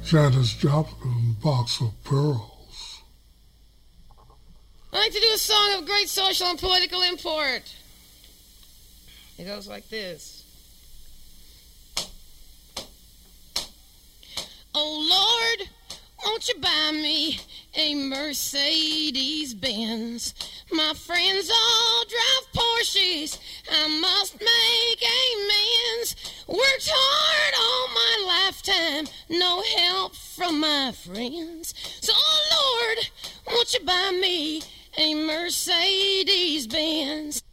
Janis Joplin, Box of Pearls. I like to do a song of great social and political import. It goes like this. Oh Lord, won't you buy me a Mercedes-Benz? My friends all drive Porsches, I must make amends. Worked hard all my lifetime, no help from my friends. So, oh Lord, won't you buy me a Mercedes-Benz?